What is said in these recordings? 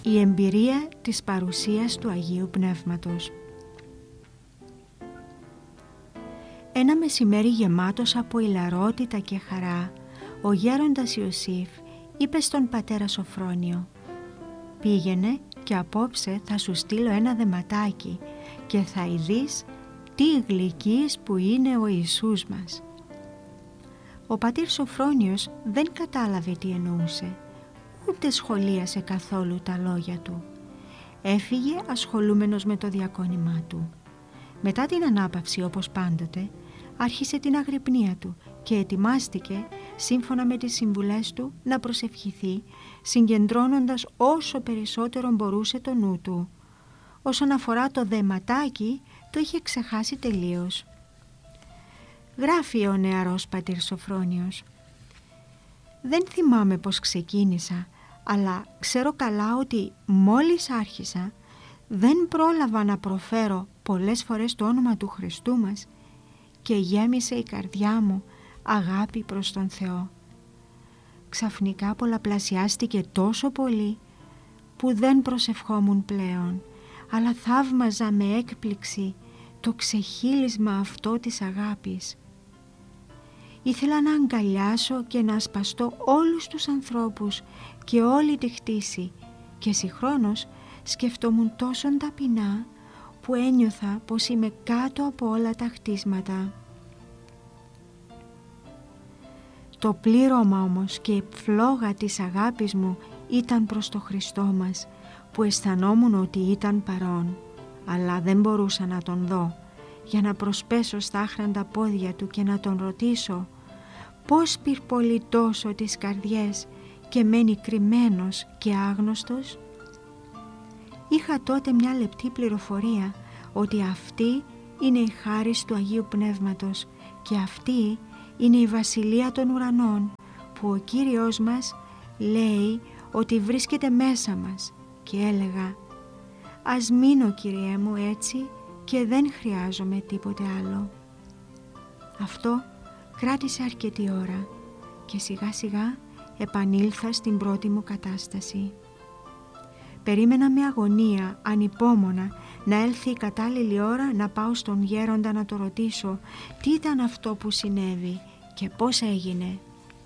Η εμπειρία της παρουσίας του Αγίου Πνεύματος. Ένα μεσημέρι γεμάτος από ηλαρότητα και χαρά, ο γέροντας Ιωσήφ είπε στον πατέρα Σοφρόνιο: «Πήγαινε και απόψε θα σου στείλω ένα δεματάκι και θα ειδείς τι γλυκής που είναι ο Ιησούς μας». Ο πατήρ Σοφρόνιος δεν κατάλαβε τι εννοούσε, ούτε σχολίασε καθόλου τα λόγια του. Έφυγε ασχολούμενος με το διακόνημά του. Μετά την ανάπαυση, όπως πάντοτε, άρχισε την αγρυπνία του και ετοιμάστηκε, σύμφωνα με τις συμβουλές του, να προσευχηθεί, συγκεντρώνοντας όσο περισσότερο μπορούσε το νου του. Όσον αφορά το δεματάκι, το είχε ξεχάσει τελείως. Γράφει ο νεαρός πατήρ Σοφρόνιος: «Δεν θυμάμαι πώς ξεκίνησα, αλλά ξέρω καλά ότι μόλις άρχισα δεν πρόλαβα να προφέρω πολλές φορές το όνομα του Χριστού μας και γέμισε η καρδιά μου αγάπη προς τον Θεό. Ξαφνικά πολλαπλασιάστηκε τόσο πολύ που δεν προσευχόμουν πλέον, αλλά θαύμαζα με έκπληξη το ξεχύλισμα αυτό της αγάπης. Ήθελα να αγκαλιάσω και να ασπαστώ όλους τους ανθρώπους και όλη τη χτίση και συγχρόνως σκεφτόμουν τόσο ταπεινά που ένιωθα πως είμαι κάτω από όλα τα χτίσματα. Το πλήρωμα όμως και η φλόγα της αγάπης μου ήταν προς το Χριστό μας, που αισθανόμουν ότι ήταν παρόν, αλλά δεν μπορούσα να τον δω, για να προσπέσω στα άχραντα πόδια του και να τον ρωτήσω πώς πυρπολεί τόσο τις καρδιές και μένει κρυμμένος και άγνωστος. Είχα τότε μια λεπτή πληροφορία ότι αυτή είναι η χάρις του Αγίου Πνεύματος και αυτή είναι η Βασιλεία των Ουρανών που ο Κύριος μας λέει ότι βρίσκεται μέσα μας, και έλεγα: «Ας μείνω, Κυριέ μου, έτσι και δεν χρειάζομαι τίποτε άλλο». Αυτό κράτησε αρκετή ώρα και σιγά σιγά επανήλθα στην πρώτη μου κατάσταση. Περίμενα με αγωνία, ανυπόμονα, να έλθει η κατάλληλη ώρα να πάω στον γέροντα να το ρωτήσω τι ήταν αυτό που συνέβη και πώς έγινε.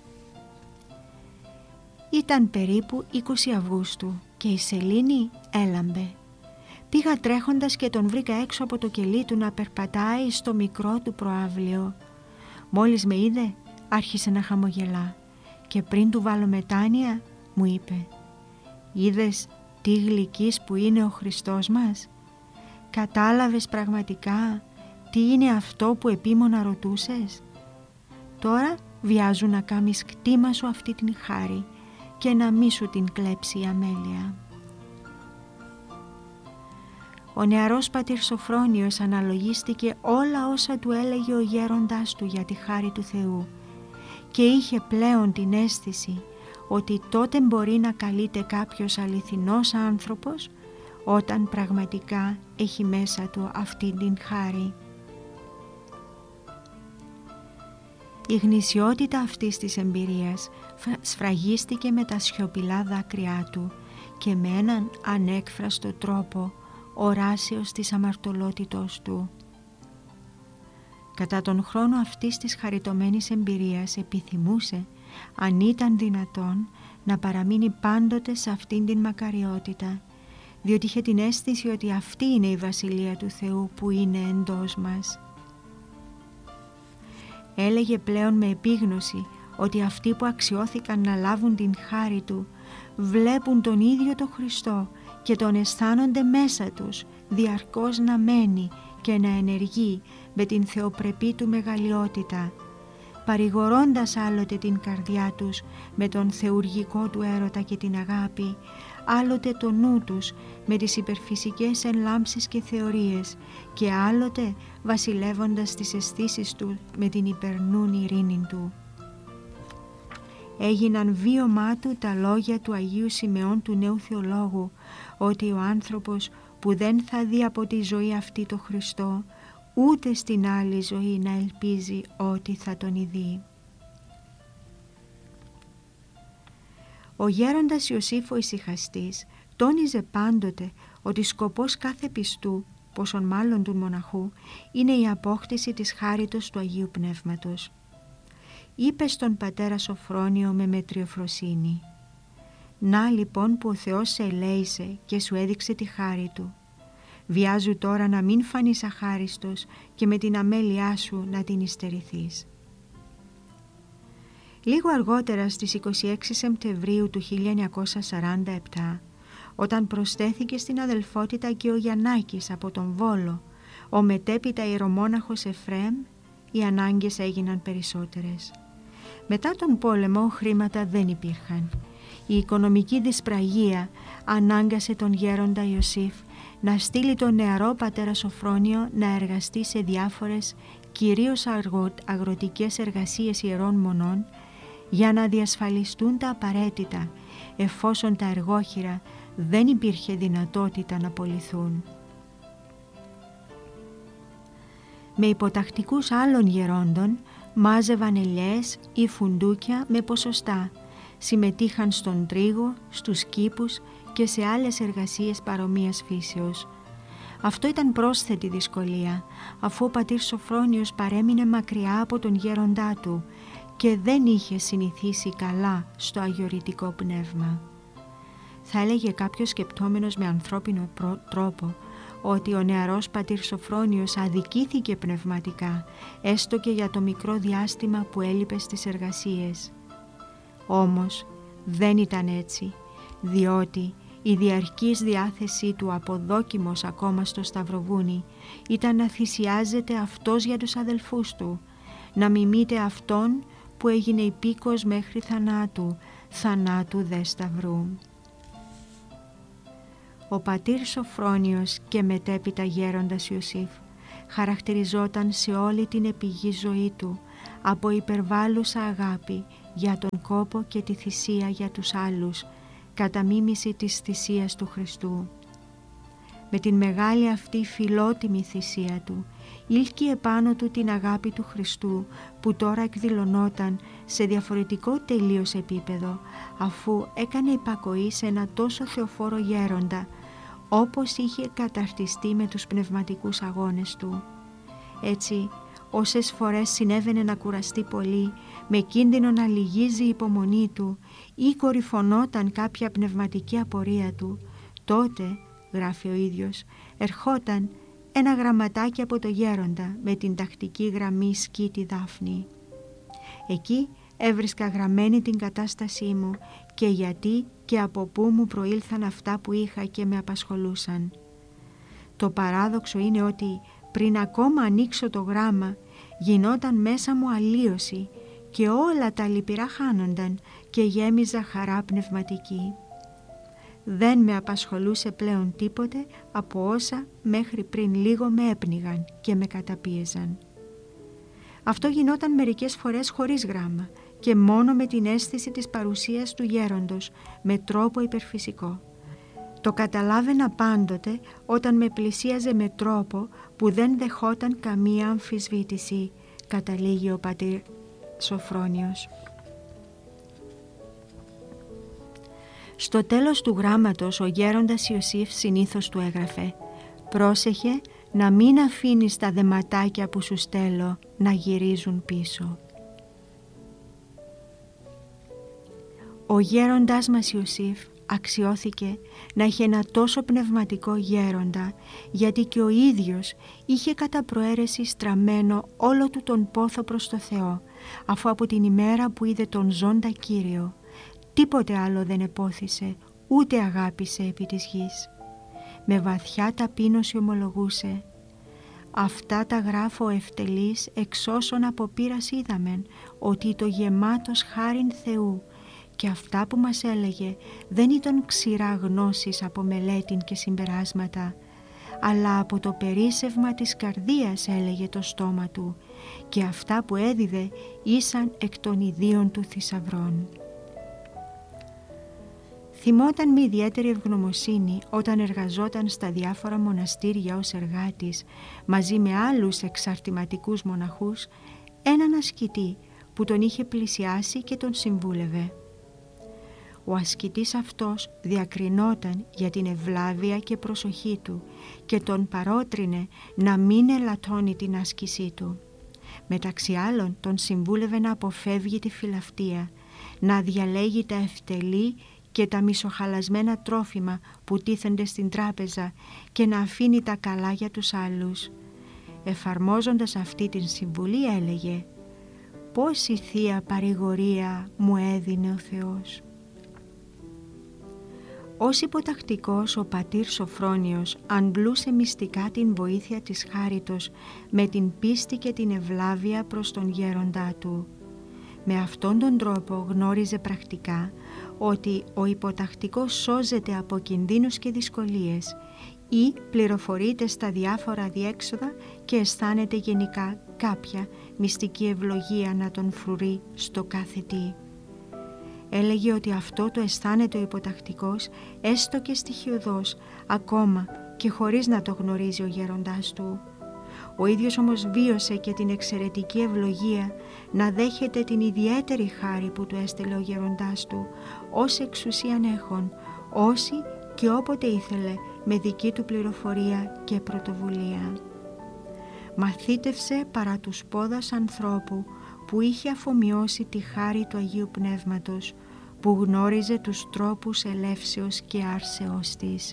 Ήταν περίπου 20 Αυγούστου και η σελήνη έλαμπε. Πήγα τρέχοντας και τον βρήκα έξω από το κελί του να περπατάει στο μικρό του προαύλιο. Μόλις με είδε άρχισε να χαμογελά και πριν του βάλω μετάνοια μου είπε: «Είδες τι γλυκής που είναι ο Χριστός μας? Κατάλαβες πραγματικά τι είναι αυτό που επίμονα ρωτούσες? Τώρα βιάζουν να κάνεις κτήμα σου αυτή την χάρη και να μη σου την κλέψει η αμέλεια». Ο νεαρός πατήρ Σοφρόνιος αναλογίστηκε όλα όσα του έλεγε ο γέροντάς του για τη χάρη του Θεού και είχε πλέον την αίσθηση ότι τότε μπορεί να καλείται κάποιος αληθινός άνθρωπος όταν πραγματικά έχει μέσα του αυτή την χάρη. Η γνησιότητα αυτής της εμπειρίας σφραγίστηκε με τα σιωπηλά δάκρυά του και με έναν ανέκφραστο τρόπο οράσεως της αμαρτωλότητος του. Κατά τον χρόνο αυτής της χαριτωμένης εμπειρίας επιθυμούσε, αν ήταν δυνατόν, να παραμείνει πάντοτε σε αυτήν την μακαριότητα, διότι είχε την αίσθηση ότι αυτή είναι η Βασιλεία του Θεού που είναι εντός μας. Έλεγε πλέον με επίγνωση ότι αυτοί που αξιώθηκαν να λάβουν την χάρη του βλέπουν τον ίδιο τον Χριστό και τον αισθάνονται μέσα τους διαρκώς να μένει και να ενεργεί με την θεοπρεπή του μεγαλειότητα, παρηγορώντας άλλοτε την καρδιά τους με τον θεουργικό του έρωτα και την αγάπη, άλλοτε το νου τους με τις υπερφυσικές ενλάμψεις και θεωρίες και άλλοτε βασιλεύοντας τις αισθήσεις του με την υπερνούν ειρήνη του. Έγιναν βίωμά του τα λόγια του Αγίου Σιμεών του νέου θεολόγου ότι ο άνθρωπος που δεν θα δει από τη ζωή αυτή το Χριστό ούτε στην άλλη ζωή να ελπίζει ότι θα τον ειδεί. Ο γέροντας Ιωσήφ ο ησυχαστής τόνιζε πάντοτε ότι σκοπός κάθε πιστού, πόσον μάλλον του μοναχού, είναι η απόκτηση της χάριτος του Αγίου Πνεύματος. Είπε στον πατέρα Σοφρόνιο με μετριοφροσύνη: «Να λοιπόν που ο Θεός σε ελέησε και σου έδειξε τη χάρη Του. Βιάζου τώρα να μην φανείς αχάριστος και με την αμέλειά σου να την υστερηθείς». Λίγο αργότερα στις 26 Σεπτεμβρίου του 1947, όταν προσθέθηκε στην αδελφότητα και ο Γιαννάκης από τον Βόλο, ο μετέπειτα ιερομόναχος Εφραίμ, οι ανάγκες έγιναν περισσότερες. Μετά τον πόλεμο χρήματα δεν υπήρχαν. Η οικονομική δυσπραγία ανάγκασε τον γέροντα Ιωσήφ να στείλει τον νεαρό πατέρα Σοφρόνιο να εργαστεί σε διάφορες, κυρίως αγροτικές εργασίες ιερών μονών, για να διασφαλιστούν τα απαραίτητα, εφόσον τα εργόχειρα δεν υπήρχε δυνατότητα να πωληθούν. Με υποτακτικούς άλλων γερόντων μάζευαν ελιές ή φουντούκια με ποσοστά, συμμετείχαν στον τρίγο, στους κήπους και σε άλλες εργασίες παρομοίας φύσεως. Αυτό ήταν πρόσθετη δυσκολία, αφού ο πατήρ Σοφρόνιος παρέμεινε μακριά από τον γέροντά του και δεν είχε συνηθίσει καλά στο αγιορητικό πνεύμα. Θα έλεγε κάποιος σκεπτόμενος με ανθρώπινο τρόπο ότι ο νεαρός πατήρ Σοφρόνιος αδικήθηκε πνευματικά, έστω και για το μικρό διάστημα που έλειπε στις εργασίες. Όμως δεν ήταν έτσι, διότι η διαρκής διάθεσή του αποδόκιμος ακόμα στο Σταυροβούνι ήταν να θυσιάζεται αυτός για τους αδελφούς του, να μιμείται αυτόν που έγινε υπήκος μέχρι θανάτου, θανάτου δε σταυρού. Ο πατήρ Σοφρόνιος και μετέπειτα γέροντας Ιωσήφ χαρακτηριζόταν σε όλη την επιγή ζωή του από υπερβάλλουσα αγάπη για τον κόπο και τη θυσία για τους άλλους, κατά μίμηση της θυσίας του Χριστού. Με την μεγάλη αυτή φιλότιμη θυσία του ήλκει επάνω του την αγάπη του Χριστού, που τώρα εκδηλωνόταν σε διαφορετικό τελείως επίπεδο, αφού έκανε υπακοή σε ένα τόσο θεοφόρο γέροντα, όπως είχε καταρτιστεί με τους πνευματικούς αγώνες του. Έτσι, όσες φορές συνέβαινε να κουραστεί πολύ, με κίνδυνο να λυγίζει η υπομονή του ή κορυφωνόταν κάποια πνευματική απορία του, τότε, γράφει ο ίδιος, ερχόταν ένα γραμματάκι από το γέροντα με την τακτική γραμμή σκήτη δάφνη. Εκεί έβρισκα γραμμένη την κατάστασή μου και γιατί και από πού μου προήλθαν αυτά που είχα και με απασχολούσαν. Το παράδοξο είναι ότι πριν ακόμα ανοίξω το γράμμα γινόταν μέσα μου αλλίωση και όλα τα λυπηρά χάνονταν και γέμιζα χαρά πνευματική. Δεν με απασχολούσε πλέον τίποτε από όσα μέχρι πριν λίγο με έπνιγαν και με καταπίεζαν. Αυτό γινόταν μερικές φορές χωρίς γράμμα και μόνο με την αίσθηση της παρουσίας του γέροντος, με τρόπο υπερφυσικό. Το καταλάβαινα πάντοτε όταν με πλησίαζε με τρόπο που δεν δεχόταν καμία αμφισβήτηση, καταλήγει ο πατήρ Σοφρόνιος. Στο τέλος του γράμματος ο γέροντας Ιωσήφ συνήθως του έγραφε: «Πρόσεχε να μην αφήνεις τα δεματάκια που σου στέλνω να γυρίζουν πίσω». Ο γέροντάς μας Ιωσήφ αξιώθηκε να έχει ένα τόσο πνευματικό γέροντα, γιατί και ο ίδιος είχε κατά προαίρεση στραμμένο όλο του τον πόθο προς το Θεό, αφού από την ημέρα που είδε τον ζώντα Κύριο τίποτε άλλο δεν επόθησε, ούτε αγάπησε επί της γης. Με βαθιά ταπείνωση ομολογούσε: «Αυτά τα γράφω ευτελής εξ όσων από πείρας είδαμεν, ότι το γεμάτος χάριν Θεού, και αυτά που μας έλεγε δεν ήταν ξηρά γνώσης από μελέτην και συμπεράσματα, αλλά από το περίσσευμα της καρδίας έλεγε το στόμα του, και αυτά που έδιδε ήσαν εκ των ιδίων του θησαυρών». Θυμόταν με ιδιαίτερη ευγνωμοσύνη όταν εργαζόταν στα διάφορα μοναστήρια ως εργάτης μαζί με άλλους εξαρτηματικούς μοναχούς, έναν ασκητή που τον είχε πλησιάσει και τον συμβούλευε. Ο ασκητής αυτός διακρινόταν για την ευλάβεια και προσοχή του και τον παρότρινε να μην ελαττώνει την άσκησή του. Μεταξύ άλλων τον συμβούλευε να αποφεύγει τη φιλαυτία, να διαλέγει τα ευτελή και τα μισοχαλασμένα τρόφιμα που τίθενται στην τράπεζα και να αφήνει τα καλά για τους άλλους. Εφαρμόζοντας αυτή την συμβουλή έλεγε «Πόση θεία παρηγορία μου έδινε ο Θεός». Ως υποτακτικός ο πατήρ Σοφρόνιος αντλούσε μυστικά την βοήθεια της χάριτος με την πίστη και την ευλάβεια προς τον γέροντά του. Με αυτόν τον τρόπο γνώριζε πρακτικά ότι ο υποτακτικός σώζεται από κινδύνους και δυσκολίες ή πληροφορείται στα διάφορα διέξοδα και αισθάνεται γενικά κάποια μυστική ευλογία να τον φρουρεί στο κάθε τι. Έλεγε ότι αυτό το αισθάνεται ο υποτακτικός έστω και στοιχειωδώς, ακόμα και χωρίς να το γνωρίζει ο γέροντάς του. Ο ίδιος όμως βίωσε και την εξαιρετική ευλογία να δέχεται την ιδιαίτερη χάρη που του έστελε ο γέροντάς του, ως εξουσίαν έχων, όση και όποτε ήθελε με δική του πληροφορία και πρωτοβουλία. Μαθήτευσε παρά τους πόδας ανθρώπου που είχε αφομοιώσει τη χάρη του Αγίου Πνεύματος, που γνώριζε τους τρόπους ελεύσεως και άρσεως της.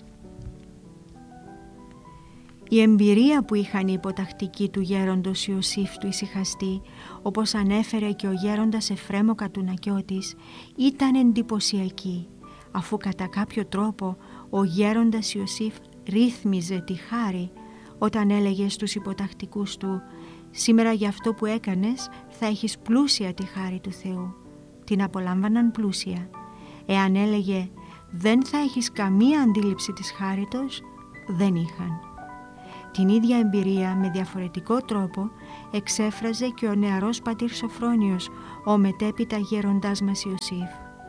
Η εμπειρία που είχαν οι υποτακτικοί του γέροντος Ιωσήφ του Ησυχαστή, όπως ανέφερε και ο γέροντας Εφρέμ ο Κατουνακιώτης, ήταν εντυπωσιακή, αφού κατά κάποιο τρόπο ο γέροντας Ιωσήφ ρύθμιζε τη χάρη όταν έλεγε στους υποτακτικούς του «Σήμερα για αυτό που έκανες θα έχεις πλούσια τη χάρη του Θεού». Την απολάμβαναν πλούσια. Εάν έλεγε «Δεν θα έχεις καμία αντίληψη της χάριτος», δεν είχαν. Την ίδια εμπειρία με διαφορετικό τρόπο εξέφραζε και ο νεαρός πατήρ Σοφρόνιος, ο μετέπειτα γέροντάς μας Ιωσήφ.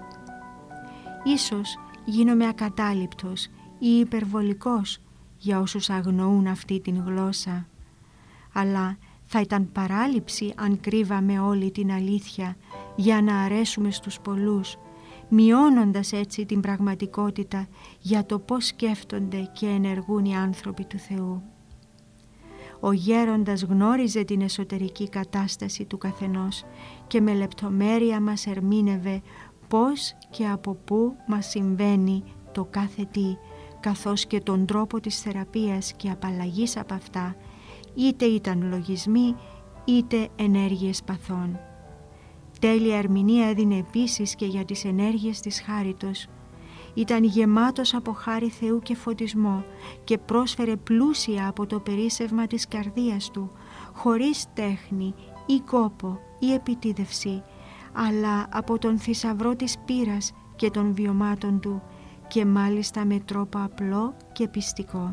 Ίσως γίνομαι ακατάληπτος ή υπερβολικός για όσους αγνοούν αυτή την γλώσσα, αλλά θα ήταν παράληψη αν κρύβαμε όλη την αλήθεια για να αρέσουμε στους πολλούς, μειώνοντας έτσι την πραγματικότητα για το πώς σκέφτονται και ενεργούν οι άνθρωποι του Θεού. Ο γέροντας γνώριζε την εσωτερική κατάσταση του καθενός και με λεπτομέρεια μας ερμήνευε πώς και από πού μας συμβαίνει το κάθε τι, καθώς και τον τρόπο της θεραπείας και απαλλαγής από αυτά, είτε ήταν λογισμοί είτε ενέργειες παθών. Τέλεια ερμηνεία έδινε επίσης και για τις ενέργειες της χάριτος. Ήταν γεμάτος από χάρη Θεού και φωτισμό και πρόσφερε πλούσια από το περίσσευμα της καρδίας του, χωρίς τέχνη ή κόπο ή επιτίδευση, αλλά από τον θησαυρό της πείρας και των βιωμάτων του και μάλιστα με τρόπο απλό και πιστικό.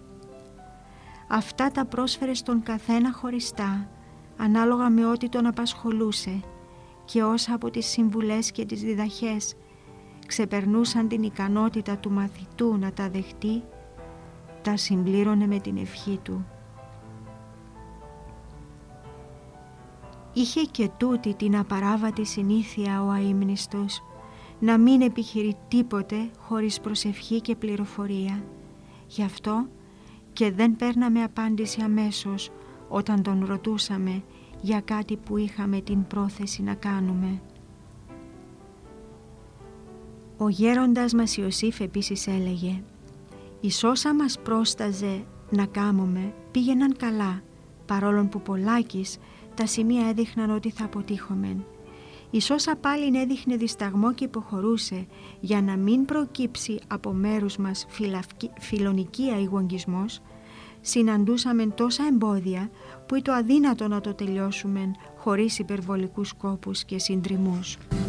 Αυτά τα πρόσφερε στον καθένα χωριστά, ανάλογα με ό,τι τον απασχολούσε, και όσα από τις συμβουλές και τις διδαχές ξεπερνούσαν την ικανότητα του μαθητού να τα δεχτεί, τα συμπλήρωνε με την ευχή του. Είχε και τούτη την απαράβατη συνήθεια ο αείμνηστος να μην επιχειρεί τίποτε χωρίς προσευχή και πληροφορία. Γι' αυτό και δεν παίρναμε απάντηση αμέσως όταν τον ρωτούσαμε για κάτι που είχαμε την πρόθεση να κάνουμε. Ο γέροντας μας Ιωσήφ επίσης έλεγε «Εις όσα μας πρόσταζε να κάμουμε πήγαιναν καλά, παρόλον που πολλάκις τα σημεία έδειχναν ότι θα αποτύχομεν. Εις όσα πάλιν έδειχνε δισταγμό και υποχωρούσε για να μην προκύψει από μέρους μας φιλονικία ή γογγισμός, συναντούσαμεν τόσα εμπόδια που ήταν αδύνατο να το τελειώσουμεν χωρίς υπερβολικούς κόπους και συντριμμούς».